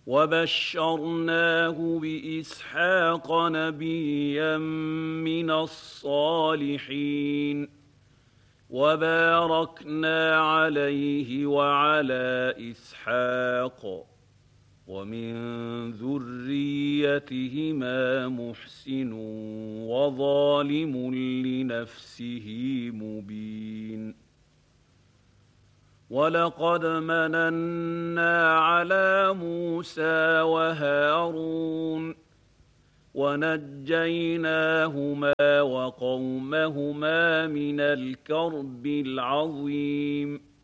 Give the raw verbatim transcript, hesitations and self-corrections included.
وبشرناه بإسحاق نبيا من الصالحين وباركنا عليه وعلى إسحاق ومن ذريتهما محسن وظالم لنفسه مبين ولقد مننا على موسى وهارون ونجيناهما وقومهما من الكرب العظيم